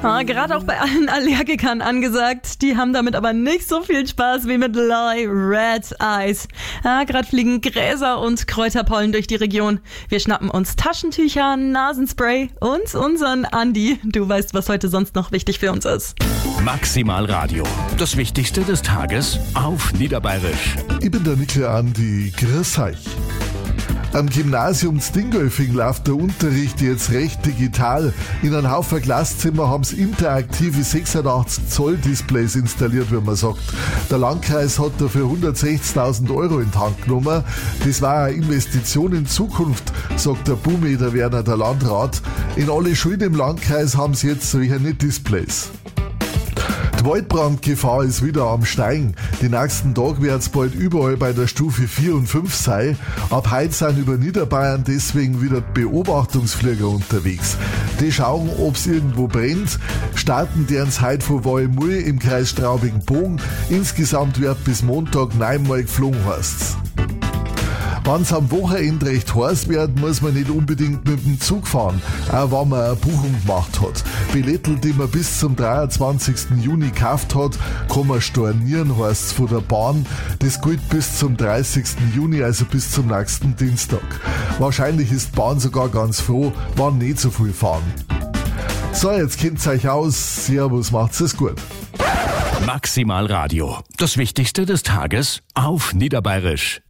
Gerade auch bei allen Allergikern angesagt. Die haben damit aber nicht so viel Spaß wie mit Loi Red Eyes. Gerade fliegen Gräser und Kräuterpollen durch die Region. Wir schnappen uns Taschentücher, Nasenspray und unseren Andi. Du weißt, was heute sonst noch wichtig für uns ist. Maximal Radio. Das Wichtigste des Tages auf Niederbayerisch. Ich bin der Nickel Andi. Grüß euch. Am Gymnasium Dingolfing läuft der Unterricht jetzt recht digital. In einem Haufen Klasszimmer haben sie interaktive 86 Zoll Displays installiert, wie man sagt. Der Landkreis hat dafür 160.000 Euro in die Hand genommen. Das war eine Investition in Zukunft, sagt der Bumeter Werner, der Landrat. In alle Schulen im Landkreis haben sie jetzt solche Displays. Die Waldbrandgefahr ist wieder am Steigen. Die nächsten Tage wird es bald überall bei der Stufe 4 und 5 sein. Ab heute sind über Niederbayern deswegen wieder Beobachtungsflieger unterwegs. Die schauen, ob es irgendwo brennt. Starten deren heute von Wallmühl im Kreis Straubing-Bogen. Insgesamt wird bis Montag 9-mal geflogen, heisst's. Wenn es am Wochenende recht heiß wird, muss man nicht unbedingt mit dem Zug fahren, auch wenn man eine Buchung gemacht hat. Billettel, die man bis zum 23. Juni gekauft hat, kann man stornieren, heisst's von der Bahn. Das gilt bis zum 30. Juni, also bis zum nächsten Dienstag. Wahrscheinlich ist die Bahn sogar ganz froh, wenn nicht so viel fahren. So, jetzt kennt's euch aus. Servus, macht's es gut. Maximal Radio. Das Wichtigste des Tages auf Niederbayerisch.